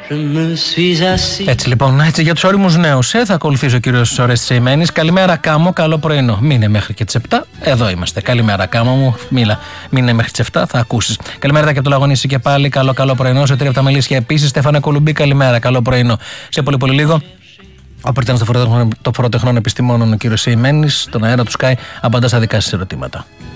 Έτσι λοιπόν, έτσι για τους όριμους νέους, θα ακολουθήσει ο κύριος Ορέστης Σεϊμένης. Καλημέρα Κάμο, καλό πρωινό. Μείνε μέχρι και τις 7, εδώ είμαστε. Καλημέρα Κάμο μου, μείνε μέχρι τις 7, θα ακούσεις. Καλημέρα και από το Λαγωνίσι και πάλι, καλό πρωινό. Σε τρία από τα Μελίσια επίσης, Στέφανα Κολουμπή, καλημέρα, καλό πρωινό. Σε πολύ λίγο. Ο πριτάνος των φοροτεχνών επιστημόνων, ο κύριος Σεϊμένης, στον αέρα του Sky, απαντά στα δικά σας ερωτήματα.